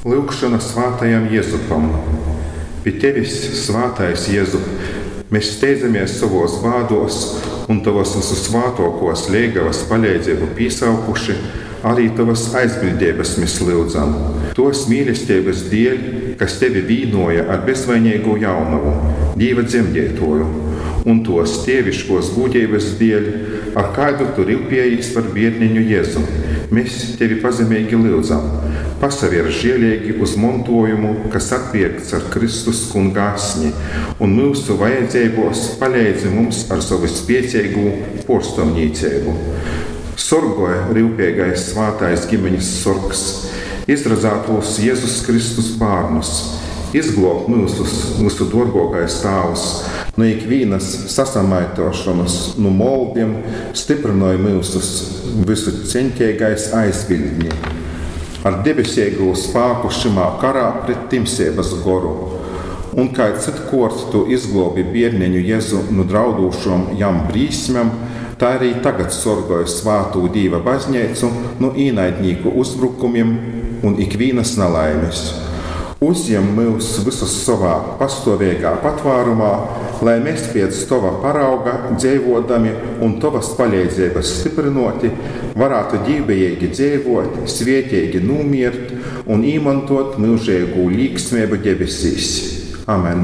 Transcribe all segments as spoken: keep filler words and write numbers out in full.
Lūkšana svātajam Jēzupam. Pie tevis, svātais Jēzup, mēs steidzamies savos bādos un tavas visus svātokos liegavas palīdzību pīsaukuši, arī tavas aizbildības mēs lūdzam. Tos mīlestības dēļ, kas tevi vīnoja ar bezvainīgu jaunavu, Dieva dzemdētoju, un tos tieviškos gūdības dēļ, ar kādu tu rūpējies par bērniņu Jēzu. Mēs tevi pazemīgi lūdzam. Pasaver žielīgi uz montojumu, kas atpirkts ar Kristus kunga asni, un mūsu vajadzībos palīdzi mums ar savu spēcīgu porstomnīcību. Sorgoja rūpīgais svātais ģimeņas sorgs, izradzātos Jēzus Kristus bārnus, izglob mūsus, mūsu dorgokais tāvs, no ikvīnas sasamaitošanas, no moldiem, stiprinoja mūsus visu centīgais aizbildņi. Ar debesīgu spēku šimā karā pret timsības goru. Un kā citkort tu izglobi bērniņu Jēzu no draudūšom jam brīsmam, tā arī tagad sorgoja svātū Dieva baznīcu no īnaidnieku uzbrukumiem un ikvīnas nelaimes. Uzņem mūs visus savā pastāvīgā patvārumā, lai mēs pēc tava parauga dzīvodami un tavas palīdzības stiprinoti varētu dzīvīgi dzīvot, svētīgi numirt un īmantot mūžīgu līgsmību debesīs. Amen.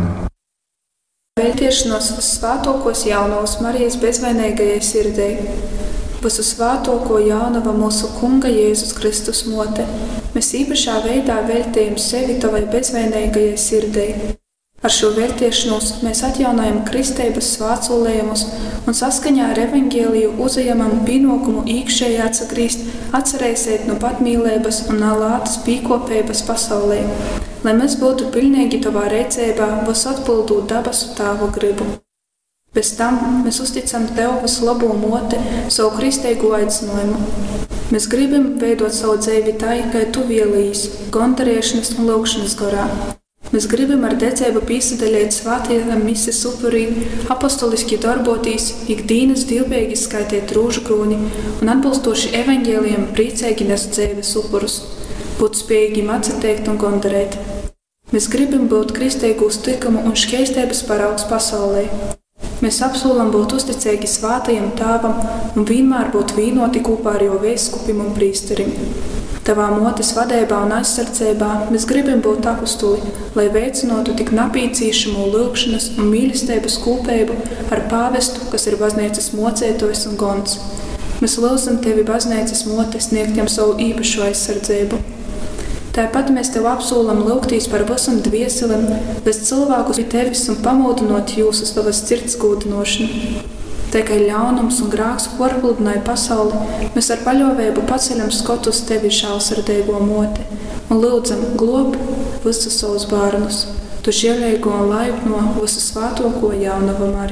Vēltiešanos svātokos jaunavas Marijas bezvainīgajai sirdei. Visu svātoko jaunava mūsu Kunga Jēzus Kristus mote. Mēs īpašā veidā veltījam sevi tavai bezvainīgajai sirdei. Ar šo veltiešanos mēs atjaunojam kristības svētsolējumus un saskaņā ar evaņģēliju uzejamam pienākumu īkšēji atsagrīst, atcerēsiet no patmīlības un lātas pīkopības pasaulē, lai mēs būtu pilnīgi tavā redzībā, vas atpildūt dabasu tāvu gribu. Bez tam mēs uzticam Tev visu labo moti, savu kristīgo aicinājumu. Mēs gribam veidot savu dzīvi tā, kā Tu vēlīs, gandarēšanas un lūgšanas garā. Mēs gribam ar decību pīsadaļēt svātajam mises upurīm, apostoliski darbotīs, ikdienas divbēgi skaitīt rūžu krūni un atbilstoši evaņģēlijam priecīgi nes dzīves upurus, būt spējīgiem atsateikt un gandarēt. Mēs gribam būt kristīgu uztikumu un šķēstības paraugs pasaulē. Mēs apsolam būt uzticīgi svātajam Tāvam un vienmēr būt vīnoti kopā ar jo vēskupim un prīsterim. Tavā motes vadībā un aizsardzībā mēs gribam būt apostuli, lai veicinotu tik napīcīšamo lūgšanas un mīlestības kopību ar pāvestu, kas ir baznīcas mocētojs un gons. Mēs lūdzam Tevi baznīcas mote sniegt jam savu īpašu aizsardzību. Tāpat mēs Tev apsolam lūgtīs par visam dvieselem, bez cilvēkus pie Tevis un pamūdinot jūs uz Tavas sirds gūdinošanu. Tā kā ļaunums un grāks porpludināja pasauli, mēs ar paļāvību paceļam skotu uz Tevi žēlsirdīgo moti un lūdzam glob visus savus bērnus, Tu žēlīgo un laipno visu svātoko jaunavu Mariju.